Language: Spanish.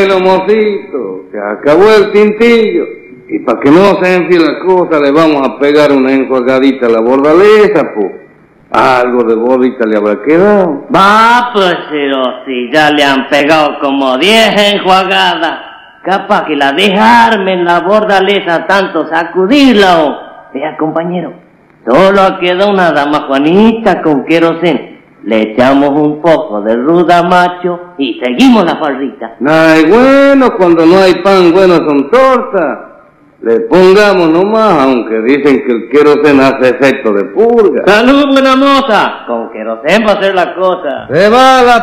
Bueno, mocito, se acabó el tintillo. Y para que no se enfríe la cosa, le vamos a pegar una enjuagadita a la bordaleza, pues. Algo de bordita le habrá quedado. Va, pues, pero si ya le han pegado como 10 enjuagadas. Capaz que la dejarme en la bordaleza tanto sacudirla o... Vea, compañero, solo queda una dama Juanita con querosén. Le echamos un poco de ruda macho y seguimos la farrita. Ay, bueno, cuando no hay pan, bueno son tortas. Le pongamos nomás, aunque dicen que el querosén hace efecto de purga. ¡Salud, buena moza! Con querosén va a ser la cosa. Se va la